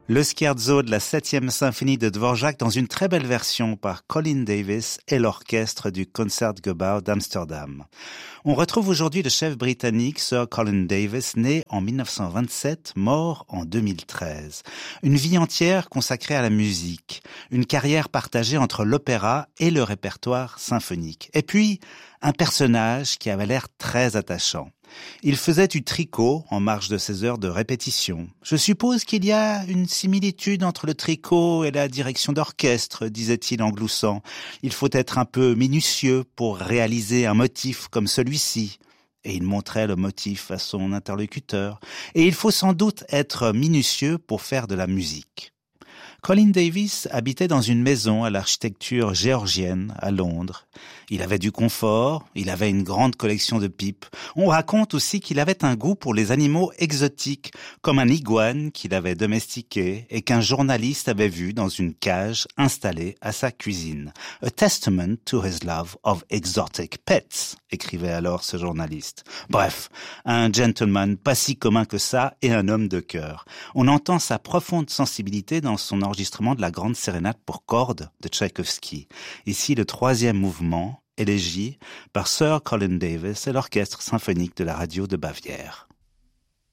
Le scherzo de la 7e symphonie de Dvorak dans une très belle version par Colin Davis et l'orchestre du Concertgebouw d'Amsterdam. On retrouve aujourd'hui le chef britannique Sir Colin Davis, né en 1927, mort en 2013. Une vie entière consacrée à la musique, une carrière partagée entre l'opéra et le répertoire symphonique. Et puis, un personnage qui avait l'air très attachant. Il faisait du tricot en marge de ses heures de répétition. Je suppose qu'il y a une similitude entre le tricot et la direction d'orchestre, disait-il en gloussant. Il faut être un peu minutieux pour réaliser un motif comme celui-ci. Et il montrait le motif à son interlocuteur. Et il faut sans doute être minutieux pour faire de la musique. Colin Davis habitait dans une maison à l'architecture géorgienne à Londres. Il avait du confort, il avait une grande collection de pipes. On raconte aussi qu'il avait un goût pour les animaux exotiques, comme un iguane qu'il avait domestiqué et qu'un journaliste avait vu dans une cage installée à sa cuisine. « A testament to his love of exotic pets », écrivait alors ce journaliste. Bref, un gentleman pas si commun que ça et un homme de cœur. On entend sa profonde sensibilité dans son enregistrement de la grande sérénade pour cordes de Tchaïkovski. Ici, le 3e mouvement, Élégie, par Sir Colin Davis et l'orchestre symphonique de la radio de Bavière.